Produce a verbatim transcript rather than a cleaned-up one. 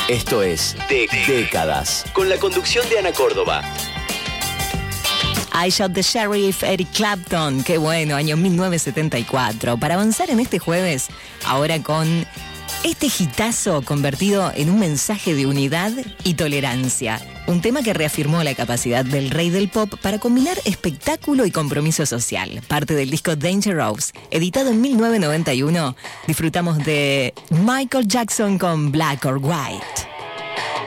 Esto es de Décadas, con la conducción de Ana Córdoba. I Shot the Sheriff, Eric Clapton. Qué bueno, año mil novecientos setenta y cuatro. Para avanzar en este jueves, ahora con este hitazo convertido en un mensaje de unidad y tolerancia. Un tema que reafirmó la capacidad del rey del pop para combinar espectáculo y compromiso social. Parte del disco Dangerous, editado en mil novecientos noventa y uno. Disfrutamos de Michael Jackson con Black or White.